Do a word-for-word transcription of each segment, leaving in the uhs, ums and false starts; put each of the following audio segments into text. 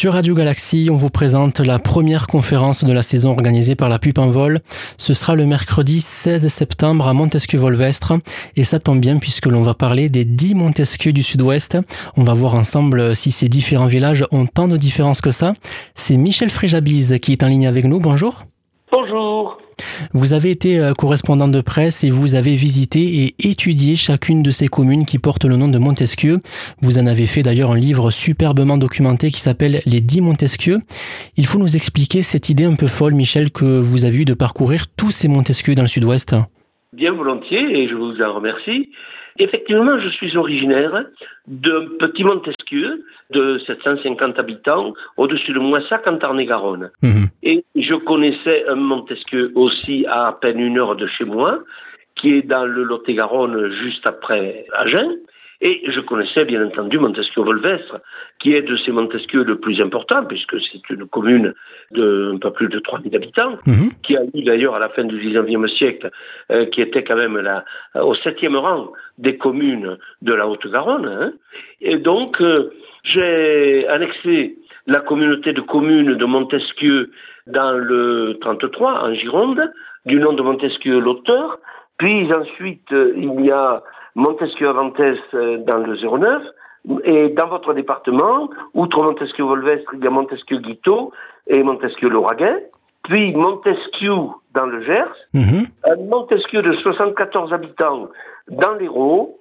Sur Radio Galaxie, on vous présente la première conférence de la saison organisée par la Pup en Vol. Ce sera le mercredi seize septembre à Montesquieu-Volvestre. Et ça tombe bien puisque l'on va parler des dix Montesquieu du Sud-Ouest. On va voir ensemble si ces différents villages ont tant de différences que ça. C'est Michel Fréjabise qui est en ligne avec nous. Bonjour. Bonjour. Vous avez été correspondant de presse et vous avez visité et étudié chacune de ces communes qui portent le nom de Montesquieu. Vous en avez fait d'ailleurs un livre superbement documenté qui s'appelle Les dix Montesquieu. Il faut nous expliquer cette idée un peu folle, Michel, que vous avez eue de parcourir tous ces Montesquieu dans le Sud-Ouest. Bien volontiers, et je vous en remercie. Effectivement, je suis originaire d'un petit Montesquieu de sept cent cinquante habitants au-dessus de Moissac en Tarn-et-Garonne. Mmh. Et je connaissais un Montesquieu aussi à à peine une heure de chez moi, qui est dans le Lot-et-Garonne juste après Agen. Et je connaissais bien entendu Montesquieu-Volvestre, qui est de ces Montesquieu le plus important, puisque c'est une commune de un peu plus de trois mille habitants, mmh. qui a eu d'ailleurs à la fin du dix-neuvième siècle, euh, qui était quand même là, au septième rang des communes de la Haute-Garonne. Hein. Et donc, euh, j'ai annexé la communauté de communes de Montesquieu dans le trente-trois, en Gironde, du nom de Montesquieu-l'Auteur. Puis ensuite, euh, il y a Montesquieu-Avantès dans le zéro neuf, et dans votre département, outre Montesquieu-Volvestre, il y a Montesquieu-Guiteau et Montesquieu-Lauragais, puis Montesquieu dans le Gers, mmh. un Montesquieu de soixante-quatorze habitants dans l'Hérault,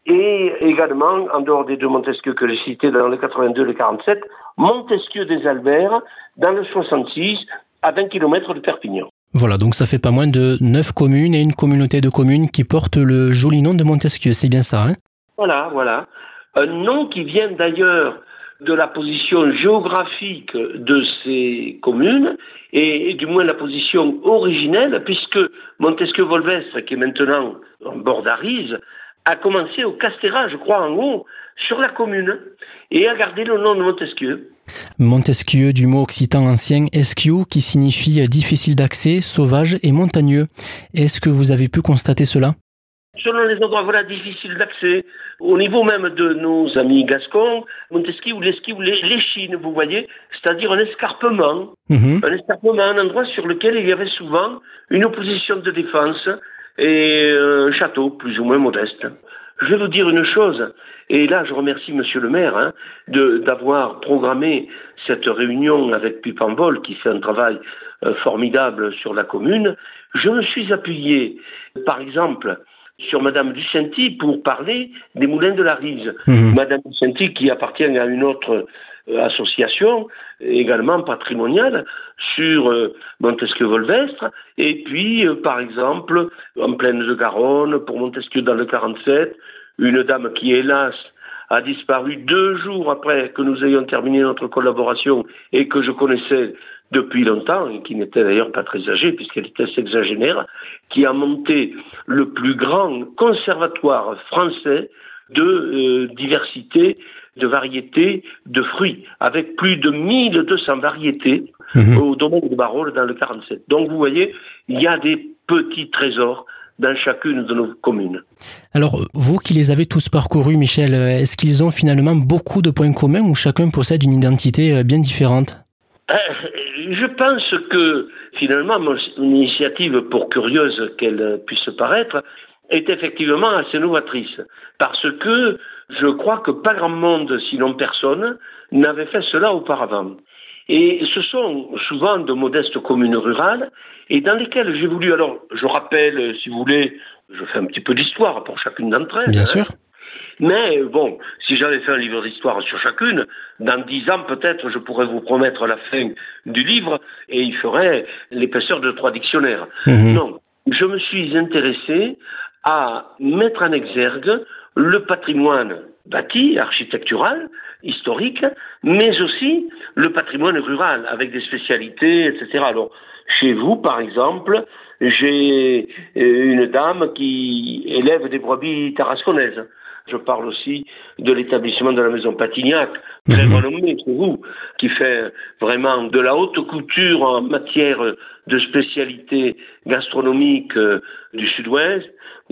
et également, en dehors des deux Montesquieu que j'ai cités dans le quatre-vingt-deux et le quarante-sept, Montesquieu des Albères dans le soixante-six, à vingt kilomètres de Perpignan. Voilà, donc ça fait pas moins de neuf communes et une communauté de communes qui portent le joli nom de Montesquieu, c'est bien ça, hein? Voilà, voilà. Un nom qui vient d'ailleurs de la position géographique de ces communes, et, et du moins la position originelle, puisque Montesquieu-Volvestre, qui est maintenant en bord d'Arise, a commencé au Castéra, je crois, en haut, sur la commune, et a gardé le nom de Montesquieu. Montesquieu, du mot occitan ancien esquiu, qui signifie difficile d'accès, sauvage et montagneux. Est-ce que vous avez pu constater cela? Selon les endroits, voilà, difficile d'accès. Au niveau même de nos amis gascons, Montesquieu ou l'esquiu, l'échine, vous voyez, c'est-à-dire un escarpement. Mmh. Un escarpement, un endroit sur lequel il y avait souvent une opposition de défense et un château plus ou moins modeste. Je vais vous dire une chose, et là je remercie monsieur le maire hein, de, d'avoir programmé cette réunion avec Pup en Vol qui fait un travail euh, formidable sur la commune. Je me suis appuyé, par exemple, sur Madame Ducenty pour parler des moulins de la Rise. Mmh. Madame Ducenty qui appartient à une autre euh, association, également patrimoniale, sur euh, Montesquieu-Volvestre, et puis, euh, par exemple, en Plaine de Garonne, pour Montesquieu dans le quarante-sept, une dame qui, hélas, a disparu deux jours après que nous ayons terminé notre collaboration et que je connaissais depuis longtemps, et qui n'était d'ailleurs pas très âgée puisqu'elle était sexagénaire, qui a monté le plus grand conservatoire français de euh, diversité, de variétés de fruits, avec plus de mille deux cents variétés mmh. au domaine de Barrault dans le quarante-sept. Donc vous voyez, il y a des petits trésors dans chacune de nos communes. Alors, vous qui les avez tous parcourus, Michel, est-ce qu'ils ont finalement beaucoup de points communs ou chacun possède une identité bien différente? euh, Je pense que, finalement, mon initiative, pour curieuse qu'elle puisse paraître, est effectivement assez novatrice. Parce que je crois que pas grand monde, sinon personne, n'avait fait cela auparavant. Et ce sont souvent de modestes communes rurales et dans lesquelles j'ai voulu, alors je rappelle, si vous voulez, je fais un petit peu d'histoire pour chacune d'entre elles. Bien hein. sûr. Mais bon, si j'avais fait un livre d'histoire sur chacune, dans dix ans peut-être, je pourrais vous promettre la fin du livre et il ferait l'épaisseur de trois dictionnaires. Mmh. Non, je me suis intéressé à mettre en exergue le patrimoine bâti, architectural, historique, mais aussi le patrimoine rural, avec des spécialités, et cetera. Alors, chez vous, par exemple, j'ai une dame qui élève des brebis tarasconnaises. Je parle aussi de l'établissement de la maison Patignac, très renommé chez vous, qui fait vraiment de la haute couture en matière de spécialités gastronomiques euh, du Sud-Ouest.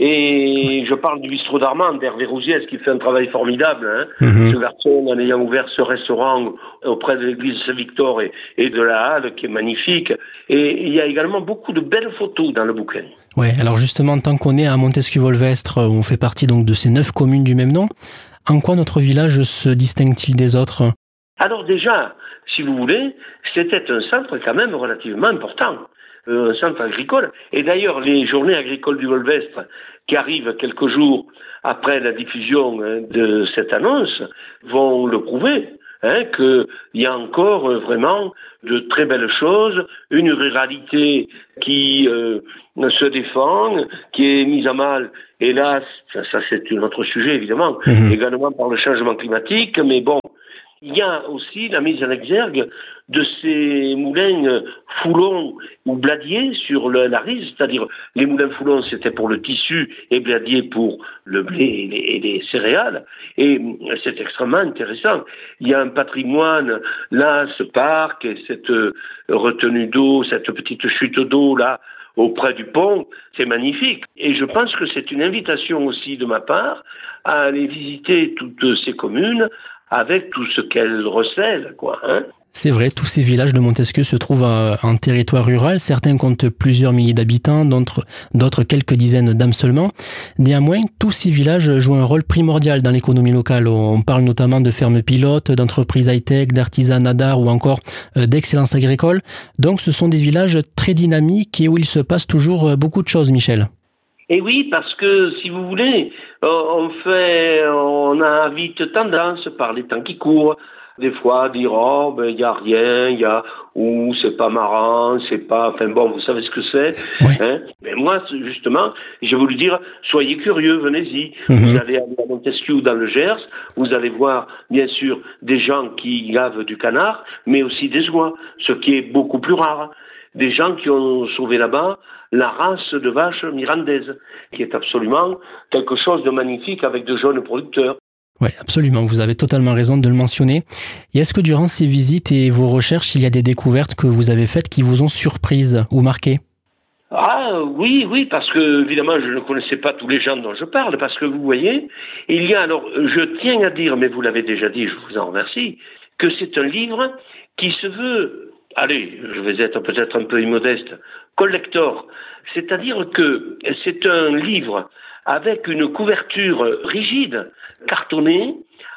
Et je parle du bistrot d'Armand, d'Hervé Rousiès, qui fait un travail formidable. Hein. Mmh. Ce garçon, en ayant ouvert ce restaurant auprès de l'église Saint-Victor et, et de la Halle, qui est magnifique. Et il y a également beaucoup de belles photos dans le bouquin. Ouais, alors justement, tant qu'on est à Montesquieu-Volvestre, on fait partie donc de ces neuf communes du même nom. En quoi notre village se distingue-t-il des autres ? Alors déjà, si vous voulez, c'était un centre quand même relativement important. Un centre agricole. Et d'ailleurs, les journées agricoles du Volvestre, qui arrivent quelques jours après la diffusion de cette annonce, vont le prouver, hein, qu'il y a encore vraiment de très belles choses, une ruralité qui euh, se défend, qui est mise à mal, hélas, ça, ça c'est un autre sujet évidemment, mmh. également par le changement climatique, mais bon, il y a aussi la mise en exergue de ces moulins foulons ou bladiers sur le, la Rise, c'est-à-dire les moulins foulons c'était pour le tissu et bladier pour le blé et les, et les céréales, et c'est extrêmement intéressant. Il y a un patrimoine, là, ce parc, et cette retenue d'eau, cette petite chute d'eau là, auprès du pont, c'est magnifique. Et je pense que c'est une invitation aussi de ma part à aller visiter toutes ces communes avec tout ce qu'elles recèlent, quoi, hein. C'est vrai, tous ces villages de Montesquieu se trouvent en territoire rural. Certains comptent plusieurs milliers d'habitants, d'autres, d'autres quelques dizaines d'âmes seulement. Néanmoins, tous ces villages jouent un rôle primordial dans l'économie locale. On parle notamment de fermes pilotes, d'entreprises high-tech, d'artisanat d'art ou encore d'excellence agricole. Donc ce sont des villages très dynamiques et où il se passe toujours beaucoup de choses, Michel. Et oui, parce que, si vous voulez, on fait, on a vite tendance, par les temps qui courent, des fois à dire, oh, ben, il n'y a rien, il y a, ou c'est pas marrant, c'est pas, enfin bon, vous savez ce que c'est, oui. hein. Mais moi, justement, j'ai voulu dire, soyez curieux, venez-y. Mm-hmm. Vous allez aller à Montesquieu dans le Gers, vous allez voir, bien sûr, des gens qui gavent du canard, mais aussi des oies, ce qui est beaucoup plus rare. Des gens qui ont sauvé là-bas la race de vache mirandaise, qui est absolument quelque chose de magnifique avec de jeunes producteurs. Oui, absolument, vous avez totalement raison de le mentionner. Et est-ce que durant ces visites et vos recherches, il y a des découvertes que vous avez faites qui vous ont surprise ou marqué ? Ah oui, oui, parce que évidemment je ne connaissais pas tous les gens dont je parle, parce que vous voyez, il y a alors, je tiens à dire, mais vous l'avez déjà dit, je vous en remercie, que c'est un livre qui se veut, allez, je vais être peut-être un peu immodeste, collector, c'est-à-dire que c'est un livre avec une couverture rigide, cartonnée,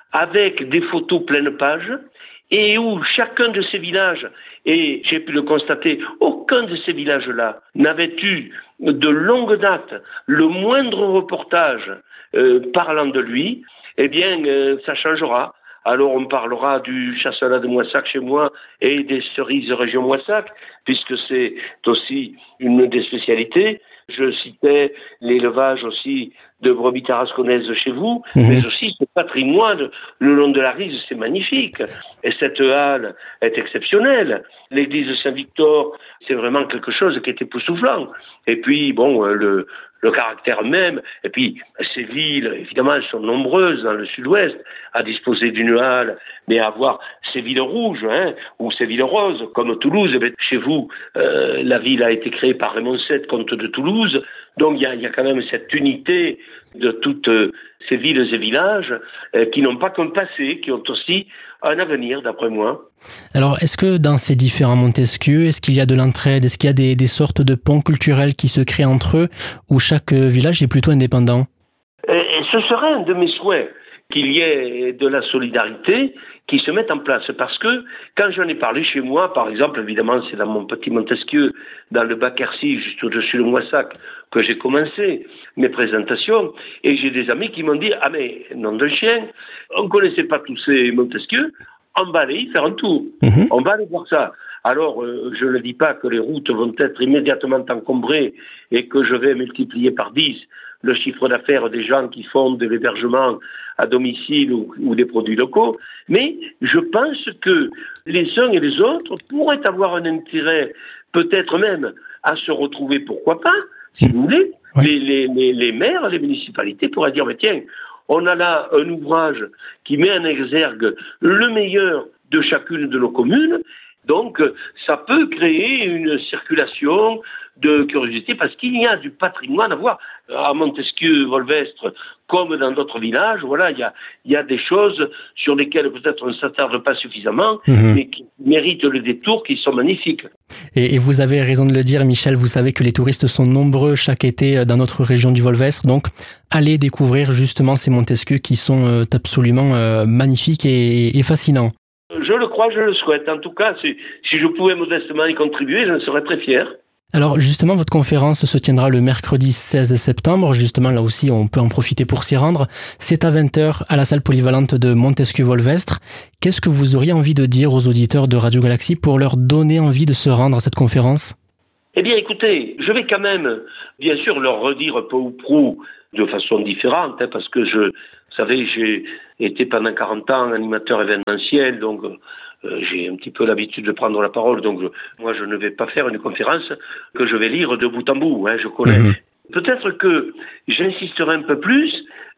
avec des photos pleine page, et où chacun de ces villages, et j'ai pu le constater, aucun de ces villages-là n'avait eu de longue date le moindre reportage euh, parlant de lui, eh bien, euh, ça changera. Alors on parlera du chasselas de Moissac chez moi et des cerises région Moissac, puisque c'est aussi une des spécialités. Je citais l'élevage aussi de brebis tarasconnaises chez vous, mmh. mais aussi ce patrimoine le long de la Rise, c'est magnifique. Et cette halle est exceptionnelle. L'église de Saint-Victor, c'est vraiment quelque chose qui est époustouflant. Et puis, bon, le, le caractère même, et puis ces villes, évidemment, elles sont nombreuses dans le sud-ouest, à disposer d'une halle, mais à avoir ces villes rouges, hein, ou ces villes roses, comme Toulouse. Eh bien, chez vous, euh, la ville a été créée par Raymond sept, comte de Toulouse, donc il y a, il y a quand même cette unité de toutes euh, ces villes et villages euh, qui n'ont pas qu'un passé, qui ont aussi un avenir, d'après moi. Alors, est-ce que dans ces différents Montesquieu, est-ce qu'il y a de l'entraide, est-ce qu'il y a des, des sortes de ponts culturels qui se créent entre eux, où chaque village est plutôt indépendant ? Et ce serait un de mes souhaits, qu'il y ait de la solidarité qui se mette en place. Parce que quand j'en ai parlé chez moi, par exemple, évidemment, c'est dans mon petit Montesquieu, dans le bac Quercy, juste au-dessus de Moissac, que j'ai commencé mes présentations, et j'ai des amis qui m'ont dit « Ah mais, nom de chien, on ne connaissait pas tous ces Montesquieu, on va aller y faire un tour, mmh. on va aller voir ça ». Alors, euh, je ne dis pas que les routes vont être immédiatement encombrées et que je vais multiplier par dix le chiffre d'affaires des gens qui font de l'hébergement à domicile ou, ou des produits locaux, mais je pense que les uns et les autres pourraient avoir un intérêt, peut-être même, à se retrouver, pourquoi pas, si vous voulez. Oui. Les, les, les, les maires, les municipalités pourraient dire, mais tiens, on a là un ouvrage qui met en exergue le meilleur de chacune de nos communes, Donc, ça peut créer une circulation de curiosité parce qu'il y a du patrimoine à voir. À Montesquieu-Volvestre, comme dans d'autres villages, voilà, il y a, il y a des choses sur lesquelles peut-être on ne s'attarde pas suffisamment, mmh. mais qui méritent le détour, qui sont magnifiques. Et, et vous avez raison de le dire, Michel, vous savez que les touristes sont nombreux chaque été dans notre région du Volvestre, donc allez découvrir justement ces Montesquieux qui sont absolument magnifiques et, et fascinants. Je le crois, je le souhaite. En tout cas, si, si je pouvais modestement y contribuer, je serais très fier. Alors justement, votre conférence se tiendra le mercredi seize septembre. Justement, là aussi, on peut en profiter pour s'y rendre. C'est à vingt heures à la salle polyvalente de Montesquieu-Volvestre. Qu'est-ce que vous auriez envie de dire aux auditeurs de Radio Galaxie pour leur donner envie de se rendre à cette conférence ? Eh bien, écoutez, je vais quand même, bien sûr, leur redire peu ou prou de façon différente, hein, parce que je, vous savez, j'ai été pendant quarante ans animateur événementiel, donc euh, j'ai un petit peu l'habitude de prendre la parole, donc je, moi je ne vais pas faire une conférence que je vais lire de bout en bout, hein, je connais. Mmh. Peut-être que j'insisterai un peu plus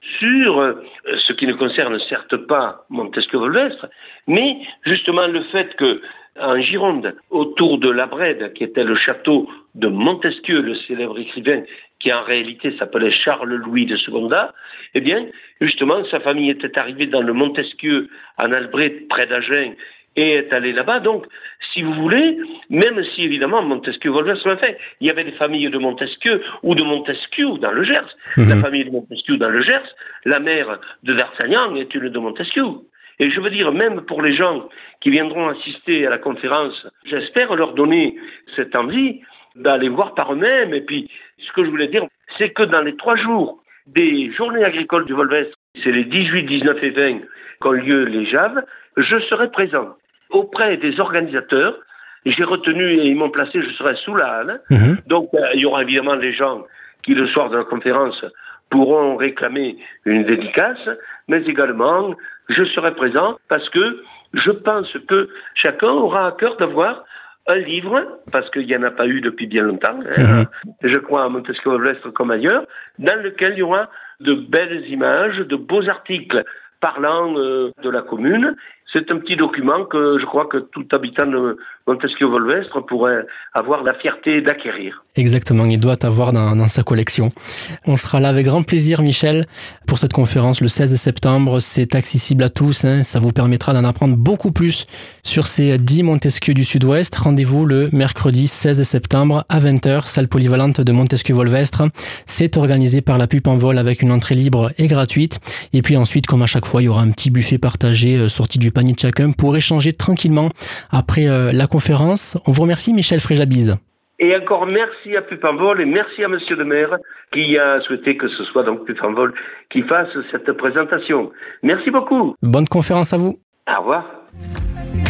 sur euh, ce qui ne concerne certes pas Montesquieu-Volvestre, mais justement le fait que en Gironde, autour de la Brède, qui était le château de Montesquieu, le célèbre écrivain, qui en réalité s'appelait Charles-Louis de Secondat, eh bien, justement, sa famille était arrivée dans le Montesquieu, en Albret, près d'Agen, et est allée là-bas. Donc, si vous voulez, même si évidemment Montesquieu-Volvestre l'a fait, il y avait des familles de Montesquieu ou de Montesquieu dans le Gers. Mmh. La famille de Montesquieu dans le Gers, la mère de D'Artagnan est une de Montesquieu. Et je veux dire, même pour les gens qui viendront assister à la conférence, j'espère leur donner cette envie d'aller voir par eux-mêmes. Et puis, ce que je voulais dire, c'est que dans les trois jours des journées agricoles du Volvestre, c'est les dix-huit, dix-neuf et vingt qu'ont lieu les J A V, je serai présent auprès des organisateurs. J'ai retenu, et ils m'ont placé, je serai sous la halle. Mmh. Donc, euh, il y aura évidemment les gens qui, le soir de la conférence, pourront réclamer une dédicace, mais également, je serai présent parce que je pense que chacun aura à cœur d'avoir un livre, parce qu'il n'y en a pas eu depuis bien longtemps, hein, mmh. je crois à Montesquieu-Volvestre comme ailleurs, dans lequel il y aura de belles images, de beaux articles parlant euh, de la commune. C'est un petit document que je crois que tout habitant de Montesquieu-Volvestre pourrait avoir la fierté d'acquérir. Exactement, il doit avoir dans, dans sa collection. On sera là avec grand plaisir, Michel, pour cette conférence le seize septembre. C'est accessible à tous, hein. Ça vous permettra d'en apprendre beaucoup plus sur ces dix Montesquieu du Sud-Ouest. Rendez-vous le mercredi seize septembre à vingt heures, salle polyvalente de Montesquieu-Volvestre. C'est organisé par la Pupe en Vol avec une entrée libre et gratuite. Et puis ensuite, comme à chaque fois, il y aura un petit buffet partagé euh, sorti du panier de chacun pour échanger tranquillement après euh, la conférence. On vous remercie, Michel Fréjabise. Et encore merci à Pupe en Vol et merci à Monsieur le maire qui a souhaité que ce soit donc Pupe en Vol qui fasse cette présentation. Merci beaucoup. Bonne conférence à vous. Au revoir.